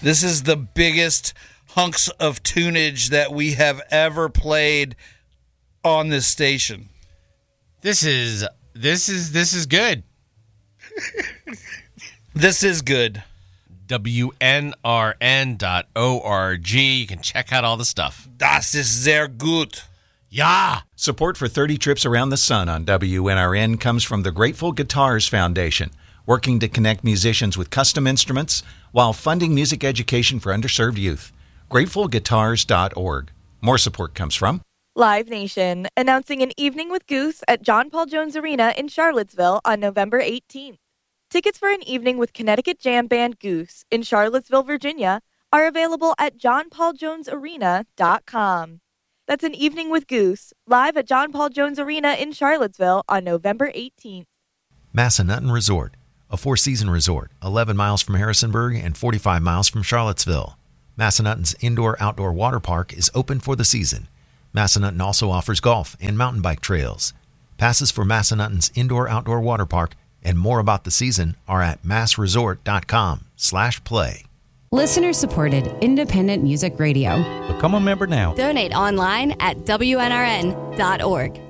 This is the biggest hunks of tunage that we have ever played on this station. This is good. This is good. WNRN.org. You can check out all the stuff. Das ist sehr gut. Yeah. Support for 30 Trips Around the Sun on WNRN comes from the Grateful Guitars Foundation, working to connect musicians with custom instruments while funding music education for underserved youth. GratefulGuitars.org. More support comes from Live Nation, announcing an evening with Goose at John Paul Jones Arena in Charlottesville on November 18th. Tickets for an evening with Connecticut jam band Goose in Charlottesville, Virginia, are available at johnpauljonesarena.com. That's an evening with Goose, live at John Paul Jones Arena in Charlottesville on November 18th. Massanutten Resort, a four-season resort, 11 miles from Harrisonburg and 45 miles from Charlottesville. Massanutten's indoor-outdoor water park is open for the season. Massanutten also offers golf and mountain bike trails. Passes for Massanutten's indoor-outdoor water park and more about the season are at massresort.com/play. Listener-supported independent music radio. Become a member now. Donate online at WNRN.org.